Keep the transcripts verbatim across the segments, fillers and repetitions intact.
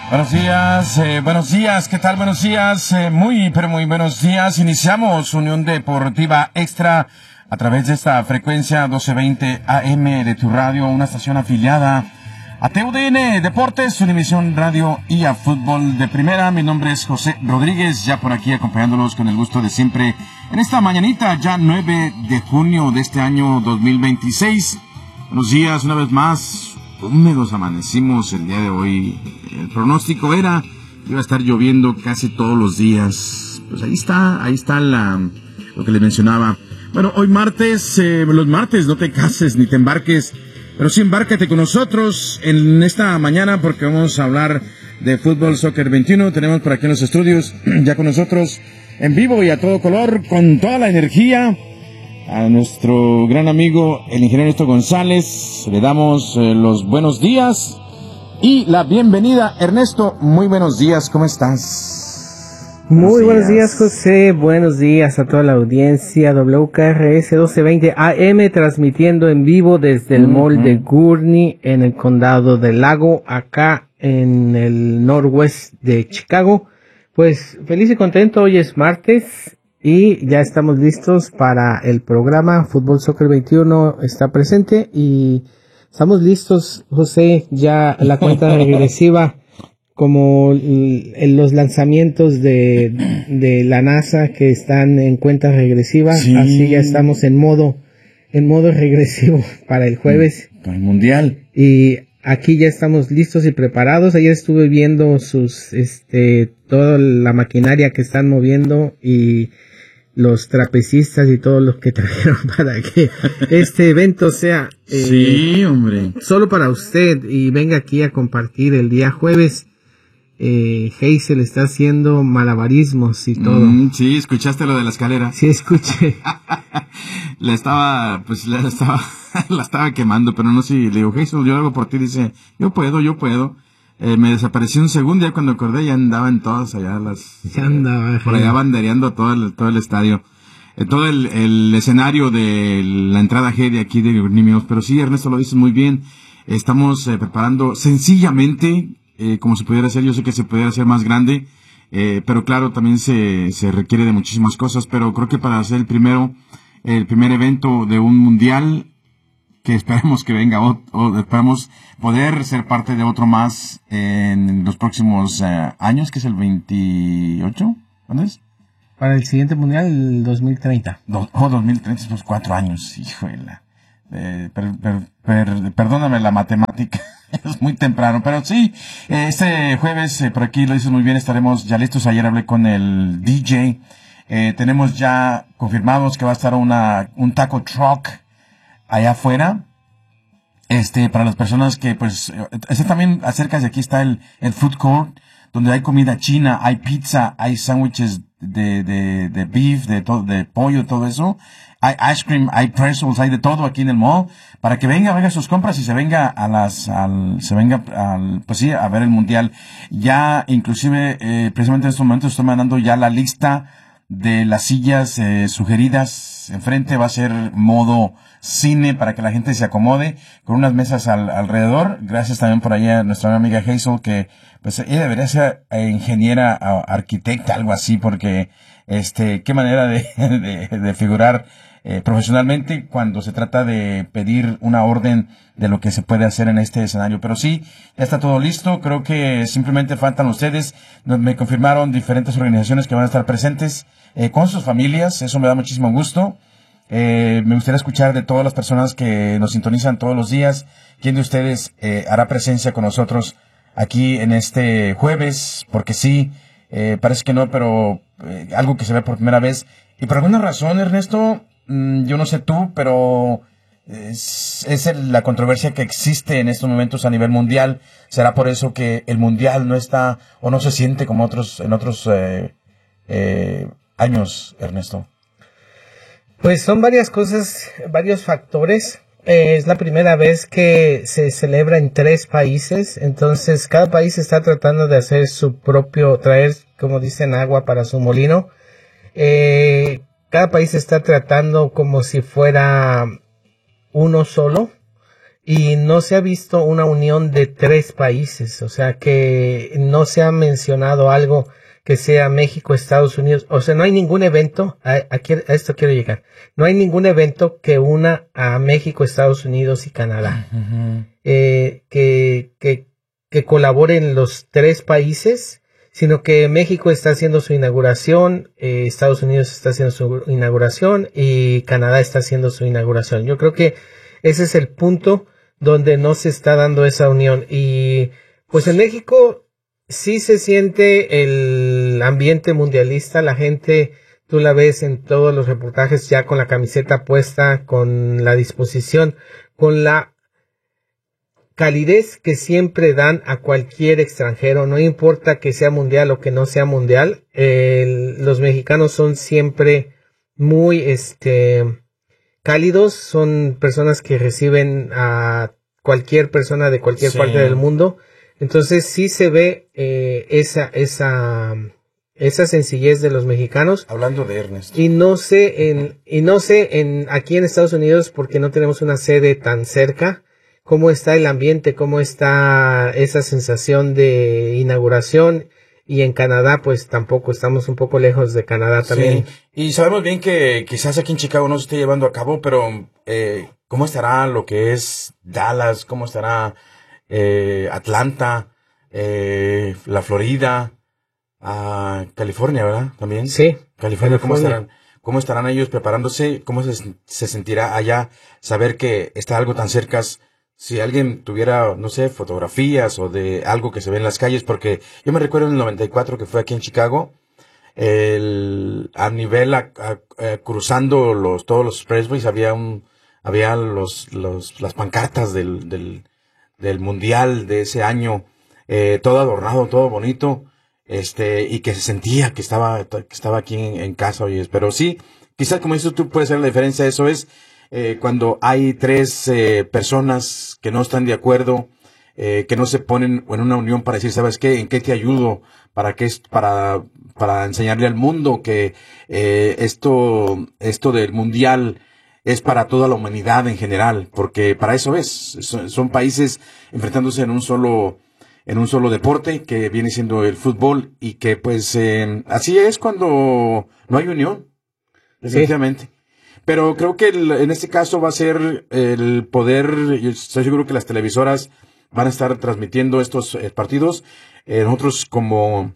Buenos días, eh, buenos días, ¿qué tal? Buenos días, eh, muy, pero muy buenos días. Iniciamos Unión Deportiva Extra a través de esta frecuencia doce veinte A M de tu radio, una estación afiliada a T U D N Deportes, Univisión Radio y a Fútbol de Primera. Mi nombre es José Rodríguez, ya por aquí acompañándolos con el gusto de siempre en esta mañanita, ya nueve de junio de este año dos mil veintiséis. Buenos días, una vez más. Húmedos amanecimos el día de hoy. El pronóstico era que iba a estar lloviendo casi todos los días. Pues ahí está, ahí está la, lo que les mencionaba. Bueno, hoy martes, eh, los martes no te cases ni te embarques, pero sí embárcate con nosotros en esta mañana porque vamos a hablar de Fútbol Soccer veintiuno. Tenemos por aquí en los estudios ya con nosotros en vivo y a todo color, con toda la energía, a nuestro gran amigo, el ingeniero Ernesto González. Le damos eh, los buenos días y la bienvenida. Ernesto, muy buenos días, ¿cómo estás? Muy buenos días, José, buenos días a toda la audiencia. W K R S doce veinte A M transmitiendo en vivo desde el uh-huh. Mall de Gurnee en el condado del Lago, acá en el norwest de Chicago. Pues feliz y contento, hoy es martes y ya estamos listos para el programa. Fútbol Soccer veintiuno está presente y estamos listos, José, ya la cuenta regresiva como en los lanzamientos de, de la NASA que están en cuenta regresiva, sí. Así ya estamos en modo, en modo regresivo para el jueves. Para el Mundial. Y aquí ya estamos listos y preparados. Ayer estuve viendo sus, este, toda la maquinaria que están moviendo y los trapecistas y todos los que trajeron para que este evento sea eh, sí, hombre, solo para usted y venga aquí a compartir el día jueves. Eh, Hazel está haciendo malabarismos y todo. Mm, sí, ¿escuchaste lo de la escalera? Sí, escuché. la estaba, pues la estaba, la estaba quemando, pero no sé, le digo, Hazel, yo hago por ti, dice, yo puedo, yo puedo. Eh, me desapareció un segundo, ya cuando acordé ya andaban todas allá las... Ya andaba. Por allá bandereando todo el, todo el estadio. Eh, todo el, el escenario de la entrada G de aquí de Gurnee. Pero sí, Ernesto, lo dices muy bien. Estamos eh, preparando sencillamente, eh, como se pudiera hacer. Yo sé que se pudiera hacer más grande, eh, pero claro, también se, se requiere de muchísimas cosas. Pero creo que para hacer el primero, el primer evento de un mundial, que esperemos que venga, o, o esperamos poder ser parte de otro más en los próximos eh, años, que es el veintiocho, ¿cuándo es? Para el siguiente mundial, el dos mil treinta. Do, oh, dos mil treinta, esos cuatro años, híjole. Eh, per, per, per, perdóname la matemática, es muy temprano, pero sí, eh, este jueves, eh, por aquí lo dices muy bien, estaremos ya listos. Ayer hablé con el D J, eh, tenemos ya confirmados que va a estar una un taco truck allá afuera, este, para las personas que, pues, este también acerca de aquí está el, el food court, donde hay comida china, hay pizza, hay sándwiches de, de, de beef, de todo, de pollo, todo eso, hay ice cream, hay pretzels, hay de todo aquí en el mall, para que venga, venga sus compras y se venga a las, al, se venga al, pues sí, a ver el mundial. Ya, inclusive, eh, precisamente en estos momentos estoy mandando ya la lista de las sillas eh, sugeridas. Enfrente va a ser modo cine para que la gente se acomode con unas mesas al, alrededor. Gracias también por allá a nuestra amiga Hazel, que pues ella debería ser ingeniera, arquitecta, algo así, porque este, qué manera de, de, de figurar eh, profesionalmente cuando se trata de pedir una orden de lo que se puede hacer en este escenario. Pero sí, ya está todo listo. Creo que simplemente faltan ustedes. Me confirmaron diferentes organizaciones que van a estar presentes eh, con sus familias. Eso me da muchísimo gusto. Eh, me gustaría escuchar de todas las personas que nos sintonizan todos los días. ¿Quién de ustedes eh, hará presencia con nosotros aquí en este jueves? Porque sí, eh, parece que no, pero eh, algo que se ve por primera vez. Y por alguna razón, Ernesto, mmm, yo no sé tú, pero es, es el, la controversia que existe en estos momentos a nivel mundial. ¿Será por eso que el mundial no está o no se siente como otros en otros eh, eh, años, Ernesto? Pues son varias cosas, varios factores. Eh, es la primera vez que se celebra en tres países, entonces cada país está tratando de hacer su propio, traer, como dicen, agua para su molino. Eh, cada país está tratando como si fuera uno solo. y no se ha visto una unión de tres países, o sea que no se ha mencionado algo que sea México, Estados Unidos, o sea, no hay ningún evento, a, a, a esto quiero llegar, no hay ningún evento que una a México, Estados Unidos y Canadá, uh-huh. eh, que, que, que colaboren los tres países, sino que México está haciendo su inauguración, eh, Estados Unidos está haciendo su inauguración y Canadá está haciendo su inauguración. Yo creo que ese es el punto donde no se está dando esa unión. Y pues en México sí se siente el ambiente mundialista, la gente, tú la ves en todos los reportajes ya con la camiseta puesta, con la disposición, con la calidez que siempre dan a cualquier extranjero, no importa que sea mundial o que no sea mundial, eh, los mexicanos son siempre muy este cálidos, son personas que reciben a cualquier persona de cualquier sí. parte del mundo, entonces sí se ve eh, esa esa esa sencillez de los mexicanos. Hablando de Ernesto. Y no sé en y no sé en aquí en Estados Unidos porque no tenemos una sede tan cerca. ¿Cómo está el ambiente? ¿Cómo está esa sensación de inauguración? Y en Canadá, pues tampoco, estamos un poco lejos de Canadá también. Sí, y sabemos bien que quizás aquí en Chicago no se esté llevando a cabo, pero eh, ¿cómo estará lo que es Dallas? ¿Cómo estará eh, Atlanta? Eh, la Florida, ah, California, ¿verdad? También. Sí. California, ¿cómo estarán? ¿Cómo estarán ellos preparándose? ¿Cómo se, se sentirá allá saber que está algo tan cerca? Si alguien tuviera, no sé, fotografías o de algo que se ve en las calles, porque yo me recuerdo en el noventa y cuatro que fue aquí en Chicago, el, a nivel, a, a, a, cruzando los, todos los expressways había un, había los, los, las pancartas del, del, del mundial de ese año, eh, todo adornado, todo bonito, este, y que se sentía que estaba, que estaba aquí en, en casa, oye, pero sí, quizás como dices tú puede ser la diferencia, eso es, Eh, cuando hay tres eh, personas que no están de acuerdo, eh, que no se ponen en una unión para decir, ¿sabes qué? ¿En qué te ayudo? ¿Para qué? Para, para enseñarle al mundo que eh, esto, esto del mundial es para toda la humanidad en general, porque para eso es. Son, son países enfrentándose en un solo, en un solo deporte que viene siendo el fútbol y que pues eh, así es cuando no hay unión, definitivamente. Sí. Pero creo que el, en este caso va a ser el poder, yo estoy seguro que las televisoras van a estar transmitiendo estos eh, partidos. Eh, nosotros como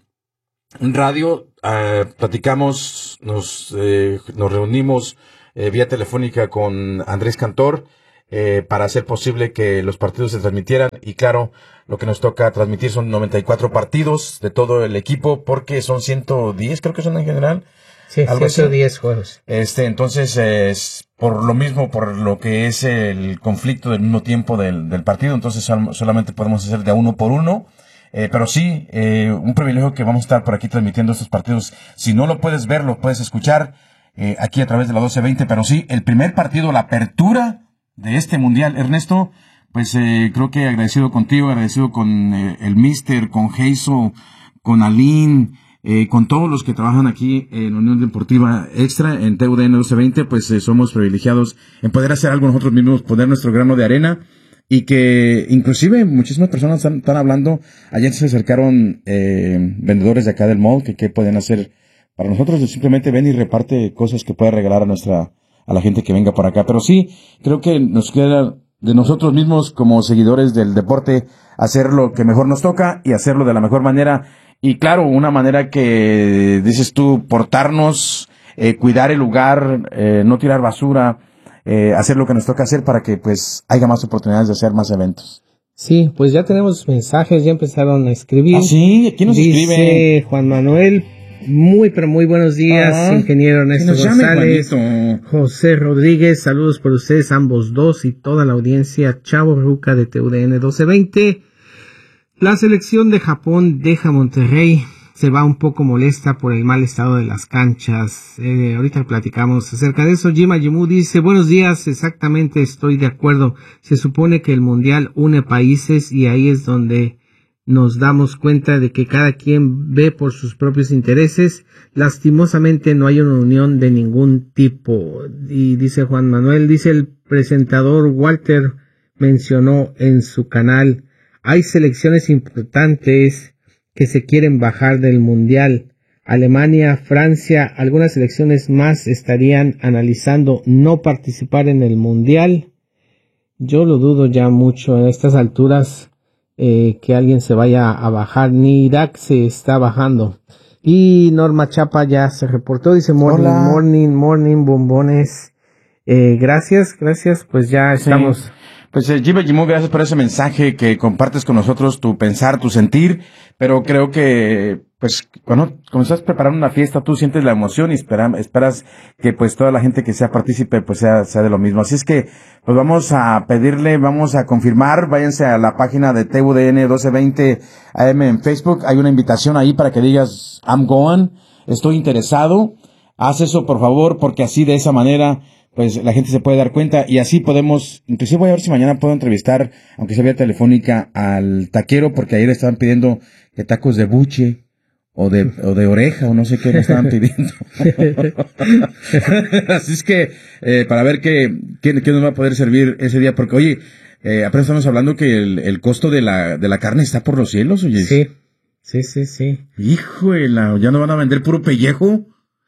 radio eh, platicamos, nos, eh, nos reunimos eh, vía telefónica con Andrés Cantor eh, para hacer posible que los partidos se transmitieran. Y claro, lo que nos toca transmitir son noventa y cuatro partidos de todo el equipo porque son ciento diez, creo que son en general. Sí, algo ciento diez juegos. Este, entonces, es por lo mismo, por lo que es el conflicto del mismo tiempo del, del partido, entonces sol, solamente podemos hacer de a uno por uno. Eh, pero sí, eh, un privilegio que vamos a estar por aquí transmitiendo estos partidos. Si no lo puedes ver, lo puedes escuchar eh, aquí a través de la doce veinte. Pero sí, el primer partido, la apertura de este mundial, Ernesto, pues eh, creo que agradecido contigo, agradecido con eh, el Mister, con Heiso, con Aline, Eh, con todos los que trabajan aquí en Unión Deportiva Extra, en T U D N doce veinte, pues eh, somos privilegiados en poder hacer algo nosotros mismos, poner nuestro grano de arena, y que inclusive muchísimas personas están, están hablando. Ayer se acercaron eh, vendedores de acá del mall, que qué pueden hacer para nosotros. Simplemente ven y reparte cosas que puede regalar a nuestra, a la gente que venga por acá. Pero sí, creo que nos queda de nosotros mismos como seguidores del deporte hacer lo que mejor nos toca y hacerlo de la mejor manera. Y claro, una manera que, dices tú, portarnos, eh, cuidar el lugar, eh, no tirar basura, eh, hacer lo que nos toca hacer para que pues haya más oportunidades de hacer más eventos. Sí, pues ya tenemos mensajes, ya empezaron a escribir. ¿Ah, sí? ¿Quién nos Dice escribe? Juan Manuel, muy pero muy buenos días, ah, ingeniero Ernesto González. José Rodríguez, saludos por ustedes ambos dos y toda la audiencia. Chavo Ruca de T U D N doce veinte. La selección de Japón deja Monterrey, se va un poco molesta por el mal estado de las canchas. Eh, ahorita platicamos acerca de eso. Jima Yimu dice, buenos días, exactamente estoy de acuerdo. Se supone que el mundial une países y ahí es donde nos damos cuenta de que cada quien ve por sus propios intereses. Lastimosamente no hay una unión de ningún tipo. Y dice Juan Manuel, dice el presentador Walter mencionó en su canal, hay selecciones importantes que se quieren bajar del mundial. Alemania, Francia, algunas selecciones más estarían analizando no participar en el mundial. Yo lo dudo ya mucho en estas alturas eh, que alguien se vaya a bajar. Ni Irak se está bajando. Y Norma Chapa ya se reportó, dice morning, Hola. morning, morning, bombones. Eh, gracias, gracias, pues ya estamos. Sí. Pues eh, Jiba Jimu, gracias por ese mensaje que compartes con nosotros, tu pensar, tu sentir, pero creo que, pues, cuando, cuando estás preparando una fiesta, tú sientes la emoción y espera, esperas que, pues, toda la gente que sea partícipe, pues, sea, sea de lo mismo. Así es que, pues, vamos a pedirle, vamos a confirmar, váyanse a la página de T U D N doce veinte A M en Facebook, hay una invitación ahí para que digas, I'm going, estoy interesado, haz eso, por favor, porque así, de esa manera, pues la gente se puede dar cuenta y así podemos, inclusive voy a ver si mañana puedo entrevistar, aunque sea vía telefónica, al taquero, porque ayer estaban pidiendo que tacos de buche o de o de oreja o no sé qué me estaban pidiendo. Así es que eh, para ver qué, qué, qué nos va a poder servir ese día, porque oye, eh, apenas estamos hablando que el, el costo de la de la carne está por los cielos, oye. Sí, sí, sí, sí. Híjole, ¿ya no van a vender puro pellejo?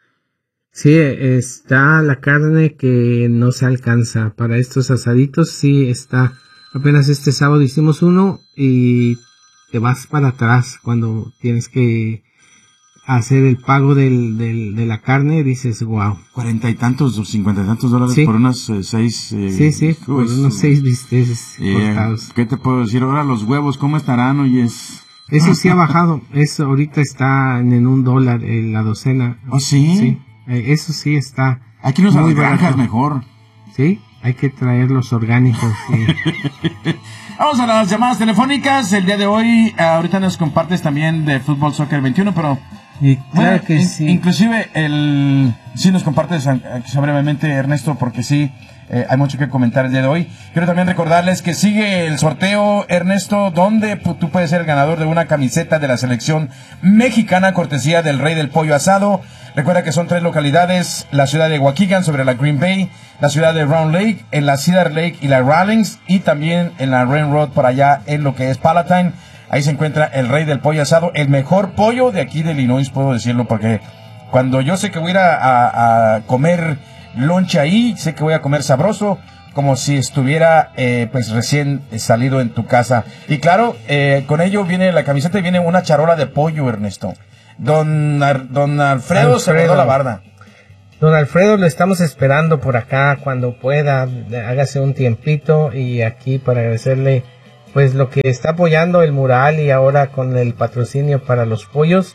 Sí, está la carne que no se alcanza para estos asaditos, sí está. Apenas este sábado hicimos uno y te vas para atrás cuando tienes que hacer el pago del, del, de la carne, dices, wow. Cuarenta y tantos o cincuenta y tantos dólares sí. por unas eh, seis... Eh, sí, sí, por unos seis bisteces eh, cortados. ¿Qué te puedo decir? Ahora los huevos, ¿cómo estarán? Oyes... Eso sí ha bajado, eso ahorita está en un dólar en la docena. ¿Oh, sí? Sí. Eso sí está. Aquí nos muy a las granjas barato. Mejor. Sí, hay que traer los orgánicos. Sí. Vamos a las llamadas telefónicas. El día de hoy, ahorita nos compartes también de Fútbol Soccer veintiuno, pero... Y claro bueno, que in, sí. Inclusive, el sí nos compartes quizá brevemente, Ernesto, porque sí, eh, hay mucho que comentar el día de hoy. Quiero también recordarles que sigue el sorteo, Ernesto, donde tú puedes ser el ganador de una camiseta de la selección mexicana, cortesía del Rey del Pollo Asado. Recuerda que son tres localidades, la ciudad de Waukegan sobre la Green Bay, la ciudad de Round Lake, en la Cedar Lake y la Rawlings, y también en la Rain Road por allá en lo que es Palatine. Ahí se encuentra el Rey del Pollo Asado, el mejor pollo de aquí de Illinois, puedo decirlo, porque cuando yo sé que voy a ir a, a, a comer lonche ahí, sé que voy a comer sabroso, como si estuviera eh, pues recién salido en tu casa. Y claro, eh, con ello viene la camiseta y viene una charola de pollo, Ernesto. Don, Ar, don Alfredo, Alfredo se quedó la barda. Don Alfredo, lo estamos esperando por acá cuando pueda, hágase un tiempito y aquí para agradecerle pues lo que está apoyando el mural y ahora con el patrocinio para los pollos.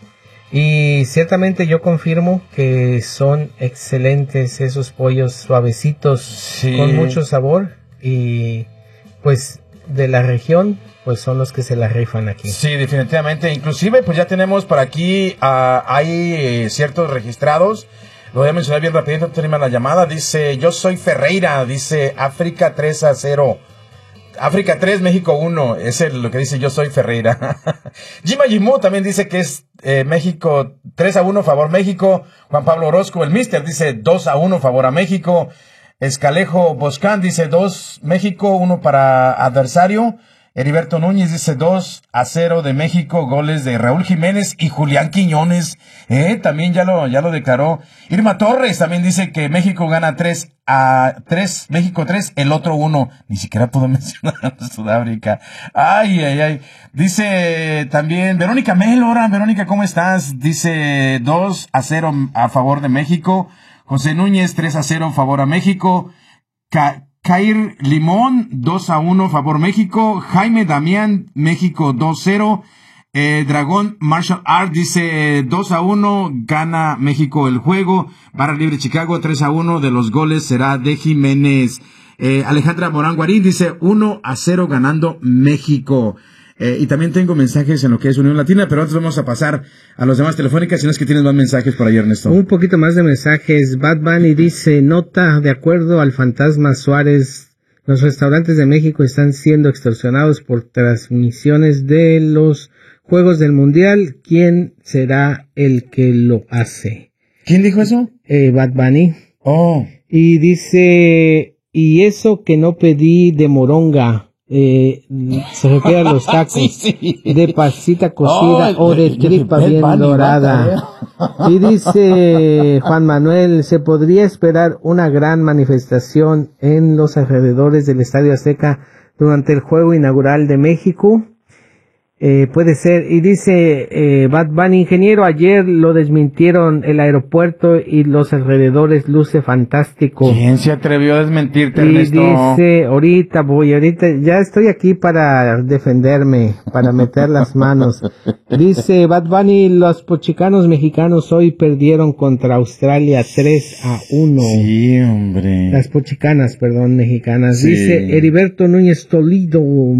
Y ciertamente yo confirmo que son excelentes esos pollos suavecitos, sí, con mucho sabor y pues de la región pues son los que se la rifan aquí. Sí, definitivamente. Inclusive pues ya tenemos por aquí, uh, hay eh, ciertos registrados. Lo voy a mencionar bien rapidito, tenemos la llamada. Dice, yo soy Ferreira, dice África tres a cero. África tres, México uno, es el, lo que dice yo soy Ferreira. Jima Jimu también dice que es eh, México tres a uno, favor México. Juan Pablo Orozco, el Mister, dice dos a uno, favor a México. Escalejo Boscán dice dos México, uno para adversario. Heriberto Núñez dice dos a cero de México, goles de Raúl Jiménez y Julián Quiñones, eh, también ya lo, ya lo declaró. Irma Torres también dice que México gana tres a tres, México tres, el otro uno, ni siquiera pudo mencionar a Sudáfrica. Ay, ay, ay. Dice también Verónica Melora, Verónica, ¿cómo estás? Dice dos a cero a favor de México. José Núñez, tres a cero a favor a México. Ca Cair Limón, dos a uno, favor México. Jaime Damián, México dos cero. Eh, Dragón Martial Art dice dos a uno, gana México el juego. Barra Libre Chicago, tres a uno, de los goles será de Jiménez. Eh, Alejandra Morán Guarín dice uno a cero ganando México. Eh, y también tengo mensajes en lo que es Unión Latina, pero antes vamos a pasar a los demás telefónicas, si no es que tienes más mensajes por ahí, Ernesto. Un poquito más de mensajes. Bad Bunny dice, nota, de acuerdo al fantasma Suárez, los restaurantes de México están siendo extorsionados por transmisiones de los Juegos del Mundial. ¿Quién será el que lo hace? ¿Quién dijo eso? Eh, Bad Bunny. Oh. Y dice... y eso que no pedí de moronga. Eh, se refiere a los tacos sí, sí. de pasita cocida oh, o de tripa bien dorada. Y dice Juan Manuel, ¿se podría esperar una gran manifestación en los alrededores del Estadio Azteca durante el juego inaugural de México? Eh, puede ser. Y dice eh, Bad Bunny, ingeniero, ayer lo desmintieron el aeropuerto y los alrededores, luce fantástico. ¿Quién se atrevió a desmentirte, y Ernesto? Dice, ahorita voy, ahorita, ya estoy aquí para defenderme, para meter las manos. Dice Bad Bunny, los pochicanos mexicanos hoy perdieron contra Australia tres a uno. Sí, hombre. Las pochicanas, perdón, mexicanas. Sí. Dice Heriberto Núñez Toledo,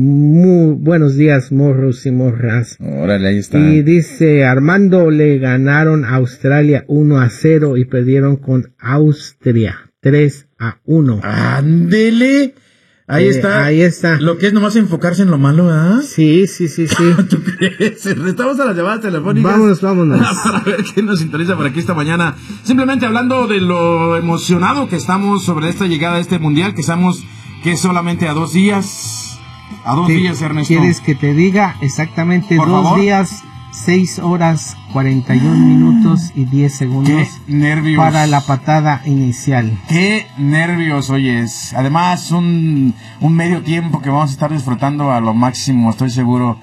muy buenos días, morros y morras. Órale, ahí está. Y dice Armando, le ganaron a Australia uno a cero y perdieron con Austria tres a uno. Ándele. Ahí eh, está. Ahí está. Lo que es nomás enfocarse en lo malo, ¿verdad? Sí, sí, sí, sí. ¿Tú crees? Estamos a las llamadas telefónicas. Vámonos, vámonos. Para ver qué nos sintoniza por aquí esta mañana. Simplemente hablando de lo emocionado que estamos sobre esta llegada a este mundial, que estamos que solamente a dos días. A dos días, Ernesto. ¿Quieres que te diga exactamente por dos favor? días, seis horas, cuarenta y un minutos y diez segundos? Qué nervios. Para la patada inicial. Qué nervios, oyes. Además, un, un medio tiempo que vamos a estar disfrutando a lo máximo, estoy seguro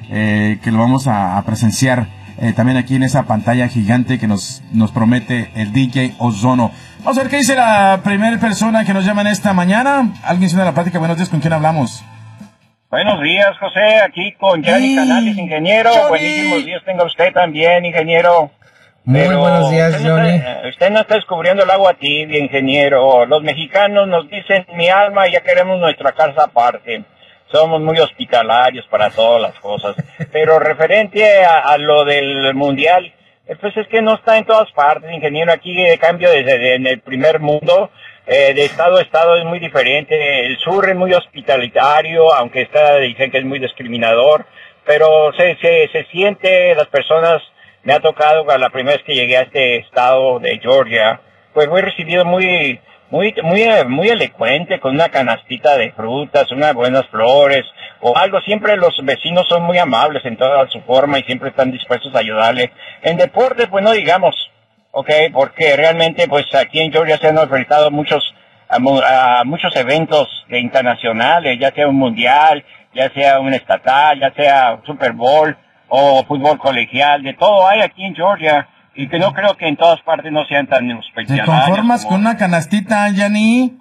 eh, que lo vamos a, a presenciar eh, también aquí en esa pantalla gigante que nos, nos promete el D J Ozono. Vamos a ver qué dice la primera persona que nos llama en esta mañana. Alguien siendo la plática. Buenos días, ¿con quién hablamos? Buenos días, José, aquí con Johnny Canales, ingeniero. Johnny. Buenísimos días tenga usted también, ingeniero. Muy Pero buenos días, usted no Johnny. está, usted no está descubriendo el agua tibia, ingeniero. Los mexicanos nos dicen mi alma y ya queremos nuestra casa aparte. Somos muy hospitalarios para todas las cosas. Pero referente a, a lo del mundial, pues es que no está en todas partes, ingeniero. Aquí de cambio desde de, en el primer mundo. Eh, de estado a estado es muy diferente. El sur es muy hospitalitario, aunque está, dicen que es muy discriminador, pero se, se, se siente, las personas, me ha tocado la primera vez que llegué a este estado de Georgia, pues fui recibido muy, muy, muy, muy elocuente, con una canastita de frutas, unas buenas flores, o algo. Siempre los vecinos son muy amables en toda su forma y siempre están dispuestos a ayudarle. En deportes, pues no digamos, okay, porque realmente pues aquí en Georgia se han enfrentado muchos a, a muchos eventos internacionales, ya sea un mundial, ya sea un estatal, ya sea un Super Bowl o fútbol colegial, de todo hay aquí en Georgia y que no creo que en todas partes no sean tan hospitalarios. ¿Te conformas como... con una canastita, Yanni?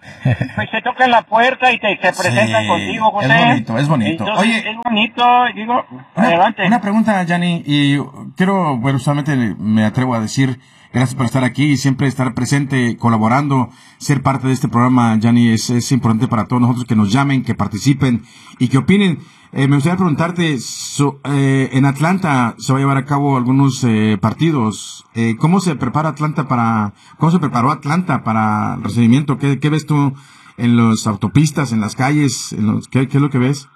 Pues se tocan la puerta y te, te presentan Sí, contigo, José. es bonito, es bonito. Entonces, Oye, es bonito, digo, una, adelante. una pregunta, Yanni, y quiero, bueno, solamente me atrevo a decir, gracias por estar aquí y siempre estar presente, colaborando, ser parte de este programa, Yanni, es, es importante para todos nosotros que nos llamen, que participen y que opinen. Eh, me gustaría preguntarte, so, eh, en Atlanta se va a llevar a cabo algunos eh, partidos. Eh, ¿Cómo se prepara Atlanta para, cómo se preparó Atlanta para el recibimiento? ¿Qué, qué ves tú en las autopistas, en las calles? En los, ¿qué, ¿Qué es lo que ves?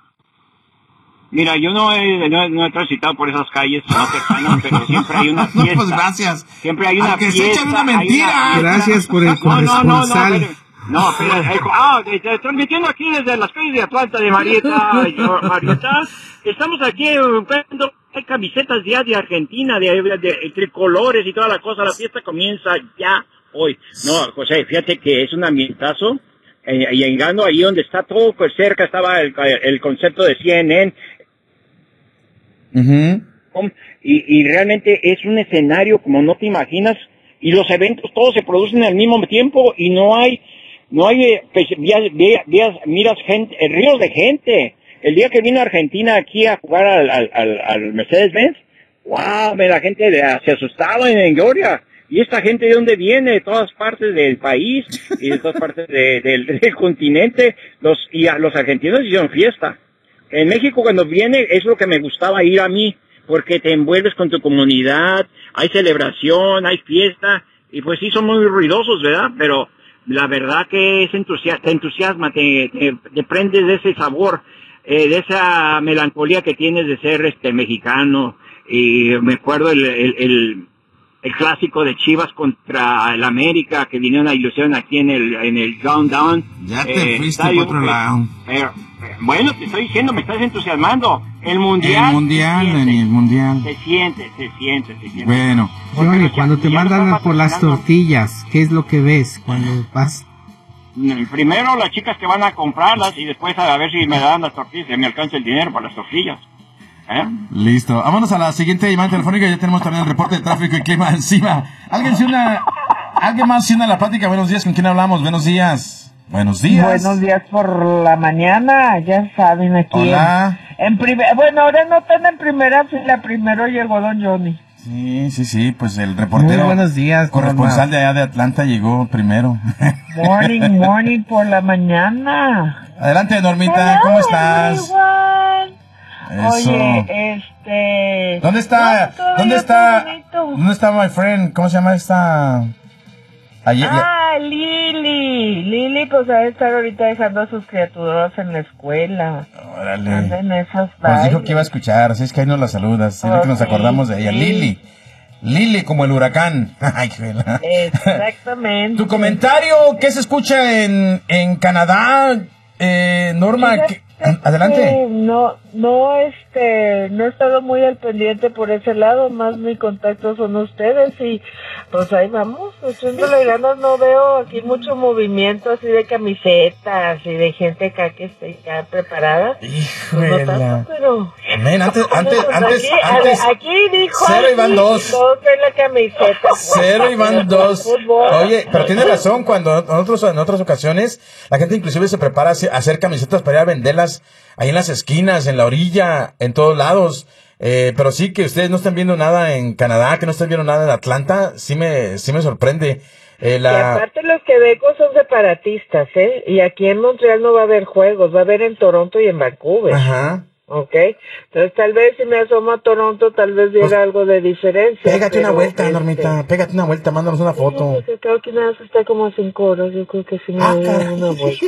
Mira, yo no he, no, he, no he transitado por esas calles no cercanas, pero siempre hay una fiesta. No, pues gracias. Siempre hay una Aunque fiesta. se echen una mentira. Una Gracias por el corresponsal. No, no, no, no, pero, no, espera, eh, ah, eh, transmitiendo aquí desde las calles de Atlanta de Marieta, yo, Marieta, estamos aquí viendo, hay camisetas ya de Argentina, de, de, de tricolores y toda la cosa, la fiesta comienza ya hoy. No, José, fíjate que es un ambientazo, eh, y llegando ahí donde está todo, pues cerca estaba el, el concepto de C N N, Uh-huh. y, y realmente es un escenario como no te imaginas, y los eventos todos se producen al mismo tiempo y no hay no hay pues, vías, vías, vías, miras gente, eh, ríos de gente. El día que vino Argentina aquí a jugar al, al, al, al Mercedes-Benz, wow, la gente de, se asustaba en, en Georgia. Y esta gente de dónde viene, de todas partes del país y de todas partes de, de, del continente, los y a, los argentinos hicieron fiesta. En México cuando viene es lo que me gustaba ir a mí, porque te envuelves con tu comunidad, hay celebración, hay fiesta, y pues sí son muy ruidosos, ¿verdad? Pero la verdad que es entusiasma, te entusiasma, te, te, te prendes de ese sabor, eh, de esa melancolía que tienes de ser este mexicano. Y me acuerdo el, el, el el clásico de Chivas contra el América, que vinieron a ilusión aquí en el en el Countdown. Ya te eh, fuiste por otro lado. Eh, eh, bueno, te estoy diciendo, me estás entusiasmando. El mundial. El mundial, en el mundial. Se siente, se siente, se siente. Bueno. Johnny, cuando te mandan por las tortillas, ¿qué es lo que ves cuando vas? Primero las chicas que van a comprarlas y después a ver si me dan las tortillas, si me alcanza el dinero para las tortillas. ¿Eh? Listo. Vámonos a la siguiente llamada telefónica. Ya tenemos también el reporte de tráfico y clima encima. ¿Alguien se una, alguien más se una a la plática? Buenos días. ¿Con quién hablamos? Buenos días. Buenos días. Buenos días por la mañana. Ya saben aquí. Hola. En, en primer, bueno, ahora no están en primera fila. Primero llegó don Johnny. Sí, sí, sí. Pues el reportero. Muy buenos días. Corresponsal de allá de Atlanta llegó primero. Morning, morning por la mañana. Adelante, Normita. Hello, ¿Cómo estás? Everyone. Eso. Oye, este... ¿Dónde está? No, ¿Dónde está? bonito. ¿Dónde está my friend? ¿Cómo se llama esta? Ayer, ah, Lili. Lili, pues va a estar ahorita dejando a sus criaturas en la escuela. Órale. Anden esas Nos dijo que iba a escuchar, así es que ahí nos la saludas. Es lo que nos acordamos de ella. Sí. Lili. Lili como el huracán. Ay, juela. Exactamente. Tu comentario, ¿qué se escucha en, en Canadá? Eh, Norma, ¿qué? Adelante. Eh, no, no, este, no he estado muy al pendiente por ese lado, más mi contacto son ustedes y pues ahí vamos, echándole ganas. No veo aquí mucho movimiento así de camisetas y de gente acá que esté ya preparada. Híjole. Pues no tanto, pero... Men, antes, antes, pues antes, aquí, antes. aquí dijo Cero y van aquí, dos. Todos ven la camiseta. Cero y van dos. Fútbol. Oye, pero tienes razón, cuando nosotros en otras ocasiones, la gente inclusive se prepara a hacer camisetas para ir a venderlas ahí en las esquinas, en la orilla, en todos lados. Eh, pero sí que ustedes no están viendo nada en Canadá, que no están viendo nada en Atlanta, sí me, sí me sorprende. Eh, la... Y aparte los quebecos son separatistas, ¿eh? Y aquí en Montreal no va a haber juegos, va a haber en Toronto y en Vancouver. Ajá. Ok, entonces tal vez si me asomo a Toronto, tal vez viera pues, algo de diferencia. Pégate pero, una vuelta, este... Normita, pégate una vuelta, mándanos una foto. Sí, porque creo que nada más está como a cinco horas, yo creo que sí me ah, voy a dar una vuelta.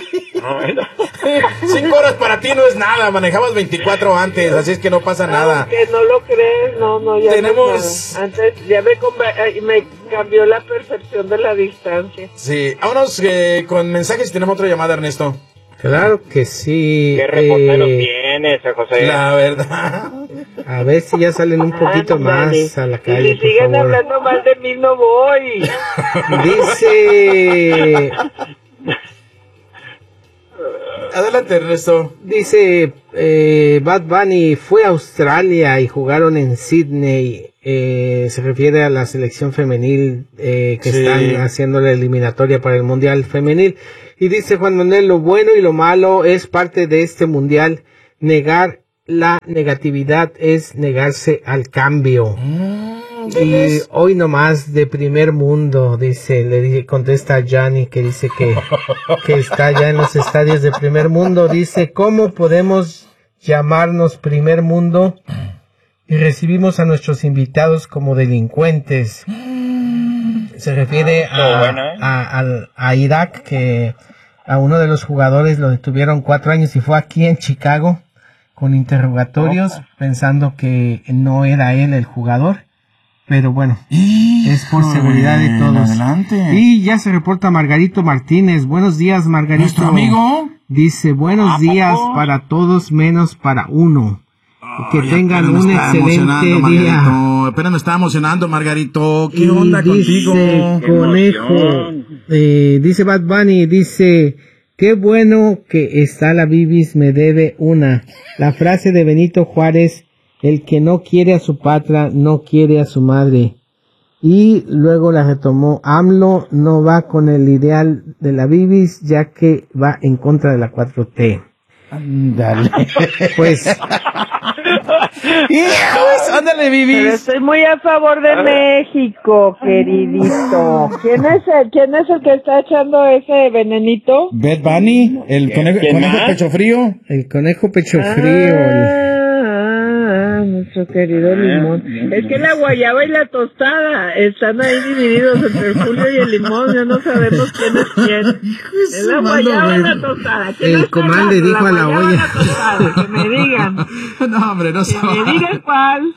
Cinco horas para ti no es nada, manejabas veinticuatro antes, así es que no pasa nada. Que no lo crees, no, no, ya tenemos... no antes ya me, me cambió la percepción de la distancia. Sí, vámonos eh, con mensajes y tenemos otra llamada, Ernesto. Claro que sí. ¿Qué reporteros eh, tienes, José? La verdad. A ver si ya salen un poquito ah, no, más vale. a la calle. Y si siguen por favor. hablando mal de mí, no voy. Dice. Adelante, Ernesto. Dice eh, Bad Bunny fue a Australia y jugaron en Sydney. Eh, se refiere a la selección femenil eh, que sí. están haciendo la eliminatoria para el Mundial Femenil. Y dice Juan Manuel, lo bueno y lo malo es parte de este Mundial. Negar la negatividad es negarse al cambio. Mm, y hoy nomás de primer mundo, dice, le dije, contesta a Gianni que dice que, que está ya en los estadios de primer mundo. Dice, ¿cómo podemos llamarnos primer mundo? Y recibimos a nuestros invitados como delincuentes. Se refiere a, a, a, a Irak, que a uno de los jugadores lo detuvieron cuatro años y fue aquí en Chicago con interrogatorios pensando que no era él el jugador. Pero bueno, es por seguridad de todos. Adelante. Y ya se reporta Margarito Martínez. Buenos días, Margarito. ¿Nuestro amigo? Dice, buenos días para todos menos para uno. Que oh, tengan un excelente día. Apenas me está emocionando, Margarito. ¿Qué y onda dice contigo? Conejo, eh, dice Bad Bunny, dice, qué bueno que está la Bibis, me debe una. La frase de Benito Juárez, el que no quiere a su patria, no quiere a su madre. Y luego la retomó, AMLO no va con el ideal de la Bibis, ya que va en contra de la cuatro T. Ándale. Pues... Hijos, ándale, Bibis. Pero estoy muy a favor de México, queridito. ¿Quién es el, quién es el que está echando ese venenito? Bad Bunny, el conejo, conejo pecho frío. El conejo pecho frío. Ah, ah, nuestro querido limón. Es que la guayaba y la tostada están ahí divididos entre el Julio y el limón. Ya no sabemos quién es quién. Es la guayaba y la tostada. El comandante dijo a la olla. Que me digan. No, hombre, no Que me digan cuál.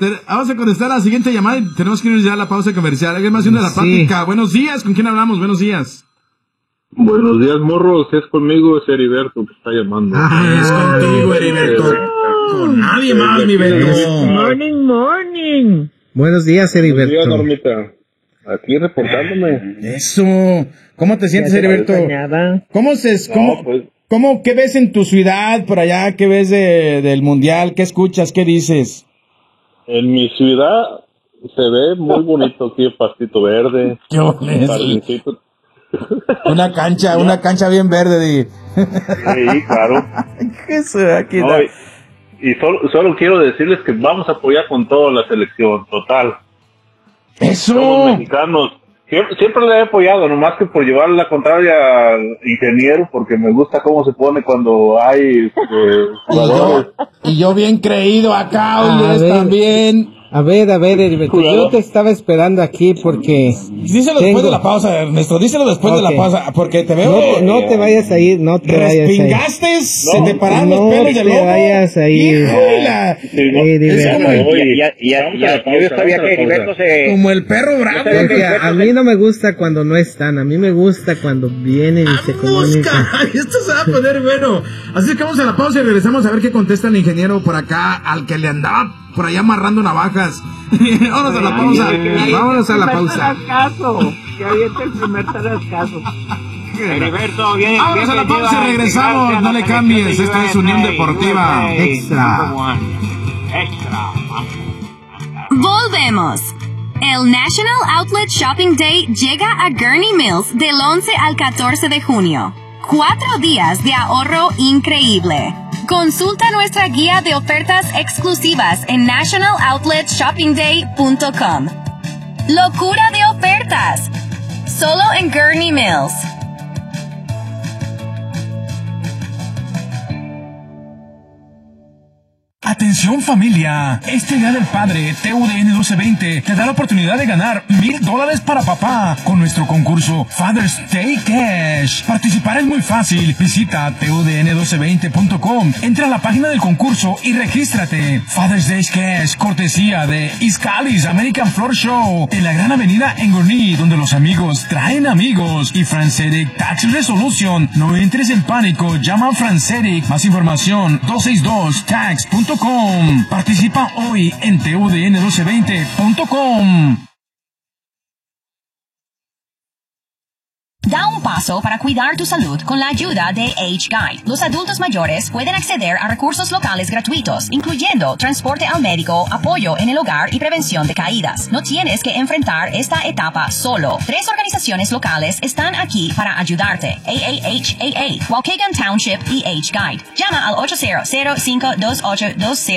te- vamos a contestar la siguiente llamada y tenemos que ir ya a la pausa comercial. Alguien más haciendo la Sí. plática. Buenos días, ¿con quién hablamos? Buenos días. Buenos días, morros. Es conmigo, es Heriberto que está llamando. Ah, es contigo, Heriberto. Con nadie más, mi Beto. Morning, morning. Buenos días, Buenos días, Heriberto. Normita. Aquí reportándome. Eso. ¿Cómo te sientes, Heriberto? Bañada. ¿Cómo se, cómo, No, pues, cómo, qué ves en tu ciudad por allá? ¿Qué ves de, del mundial? ¿Qué escuchas? ¿Qué dices? en mi ciudad se ve muy bonito aquí el pastito verde. ¿Qué oles? jardincito. Una cancha, una cancha bien verde. Di. Sí, claro. ¿Qué se ve aquí? No, y y solo, solo quiero decirles que vamos a apoyar con toda la selección, total. Somos Eso. mexicanos. Siempre, siempre le he apoyado, nomás que por llevarle la contraria al ingeniero, porque me gusta cómo se pone cuando hay eh, Y jugadores. yo, y yo bien creído acá, A oyes, ver. también. A ver, a ver, Heriberto, Cuidado. yo te estaba esperando aquí porque... Díselo después Tengo- de la pausa, Ernesto. Díselo después de Ok. la pausa, porque te veo. No te, no te vayas a ir, no te vayas a ir. Respingaste, se No, te pararon no los pelos de te lobo. vayas a ir. Híjole, la- Sí, no, Heriberto. Es como el- Oye, Y, y, y, vamos y- a la yo pausa, sabía vamos a que la Heriberto pausa. se... como el perro bravo. Porque a mí no me gusta cuando no están, a mí me gusta cuando vienen y se comunican. Busca. Esto se va a poner bueno. Así que vamos a la pausa y regresamos a ver qué contesta el ingeniero por acá, al que le andaba por allá amarrando navajas. Vámonos a la pausa. Vámonos a la pausa. Caso. Que aviente el primer tarascazo. Heriberto, viene... Vámonos a la pausa y regresamos. No le cambies. Esta es Unión Deportiva Extra. Extra. Volvemos. El National Outlet Shopping Day llega a Gurnee Mills del once al catorce de junio. Cuatro días de ahorro increíble. Consulta nuestra guía de ofertas exclusivas en national outlet shopping day punto com. Locura de ofertas. Solo en Gurnee Mills. Atención familia, este Día del Padre, T U D N doce veinte te da la oportunidad de ganar mil dólares para papá con nuestro concurso Father's Day Cash. Participar es muy fácil, visita T U D N doce veinte punto com, entra a la página del concurso y regístrate. Father's Day Cash, cortesía de Iscalis American Floor Show, en la gran avenida en Gurnee, donde los amigos traen amigos. Y Franceric Tax Resolution, no entres en pánico, llama a Franceric, más información dos seis dos tax punto com. Participa hoy en T U D N doce veinte punto com. Da un paso para cuidar tu salud con la ayuda de Age Guide. Los adultos mayores pueden acceder a recursos locales gratuitos, incluyendo transporte al médico, apoyo en el hogar y prevención de caídas. No tienes que enfrentar esta etapa solo. Tres organizaciones locales están aquí para ayudarte: A A H A A, Waukegan Township y Age Guide. Llama al ocho cero cero, cinco dos ocho, dos cero